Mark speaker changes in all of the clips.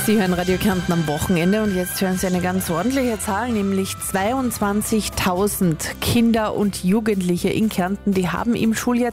Speaker 1: Sie hören Radio Kärnten am Wochenende und jetzt hören Sie eine ganz ordentliche Zahl, nämlich 22.000 Kinder und Jugendliche in Kärnten, die haben im Schuljahr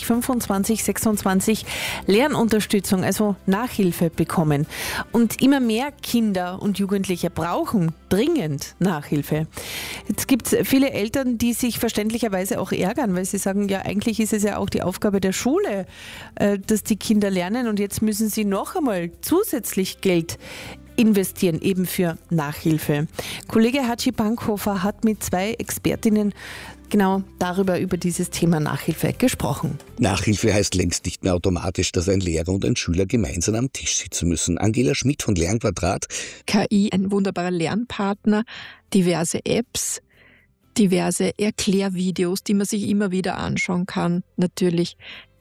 Speaker 1: 2025/26 Lernunterstützung, also Nachhilfe bekommen. Und immer mehr Kinder und Jugendliche brauchen dringend Nachhilfe. Jetzt gibt es viele Eltern, die sich verständlicherweise auch ärgern, weil sie sagen, ja, eigentlich ist es ja auch die Aufgabe der Schule, dass die Kinder lernen und jetzt müssen sie noch einmal zusätzlich Geld investieren, eben für Nachhilfe. Kollege Hatschi Bankhofer hat mit 2 Expertinnen genau über dieses Thema Nachhilfe gesprochen.
Speaker 2: Nachhilfe heißt längst nicht mehr automatisch, dass ein Lehrer und ein Schüler gemeinsam am Tisch sitzen müssen. Angela Schmidt von Lernquadrat.
Speaker 3: KI, ein wunderbarer Lernpartner, diverse Apps, diverse Erklärvideos, die man sich immer wieder anschauen kann. Natürlich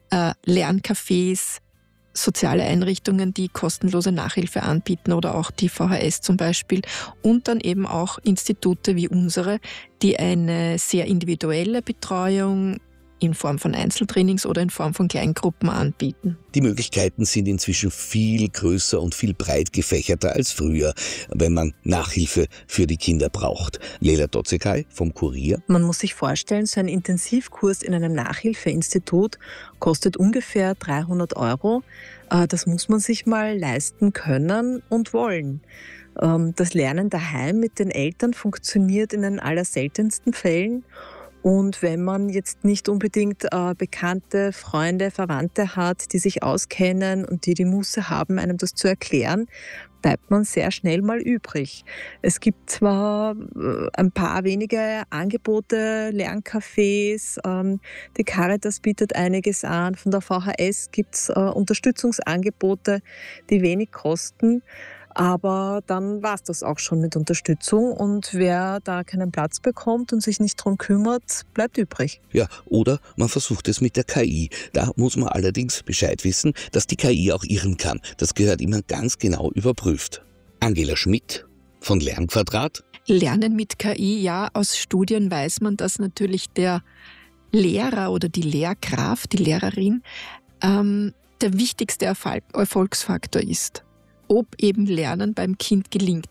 Speaker 3: Lerncafés, soziale Einrichtungen, die kostenlose Nachhilfe anbieten oder auch die VHS zum Beispiel und dann eben auch Institute wie unsere, die eine sehr individuelle Betreuung in Form von Einzeltrainings oder in Form von Kleingruppen anbieten.
Speaker 2: Die Möglichkeiten sind inzwischen viel größer und viel breit gefächerter als früher, wenn man Nachhilfe für die Kinder braucht. Leila Dotzekay vom Kurier.
Speaker 4: Man muss sich vorstellen, so ein Intensivkurs in einem Nachhilfeinstitut kostet ungefähr 300 €. Das muss man sich mal leisten können und wollen. Das Lernen daheim mit den Eltern funktioniert in den allerseltensten Fällen. Und wenn man jetzt nicht unbedingt bekannte Freunde, Verwandte hat, die sich auskennen und die Muße haben, einem das zu erklären, bleibt man sehr schnell mal übrig. Es gibt zwar ein paar wenige Angebote, Lerncafés, die Caritas bietet einiges an, von der VHS gibt es Unterstützungsangebote, die wenig kosten. Aber dann war es das auch schon mit Unterstützung und wer da keinen Platz bekommt und sich nicht drum kümmert, bleibt übrig.
Speaker 2: Ja, oder man versucht es mit der KI. Da muss man allerdings Bescheid wissen, dass die KI auch irren kann. Das gehört immer ganz genau überprüft. Angela Schmidt von Lernquadrat.
Speaker 3: Lernen mit KI, ja, aus Studien weiß man, dass natürlich der Lehrer oder die Lehrkraft, die Lehrerin, der wichtigste Erfolgsfaktor ist. Ob eben Lernen beim Kind gelingt.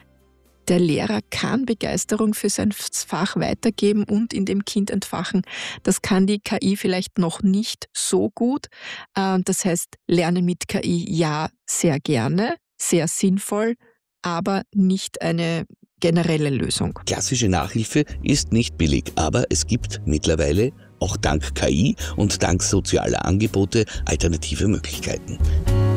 Speaker 3: Der Lehrer kann Begeisterung für sein Fach weitergeben und in dem Kind entfachen. Das kann die KI vielleicht noch nicht so gut. Das heißt, Lernen mit KI, ja, sehr gerne, sehr sinnvoll, aber nicht eine generelle Lösung.
Speaker 2: Klassische Nachhilfe ist nicht billig, aber es gibt mittlerweile auch dank KI und dank sozialer Angebote alternative Möglichkeiten.